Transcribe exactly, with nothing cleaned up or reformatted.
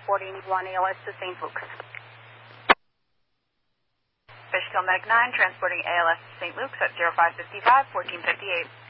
transporting one A L S to Saint Luke's. Fishkill Meg nine, transporting A L S to Saint Luke's at zero five five five, fourteen fifty-eight.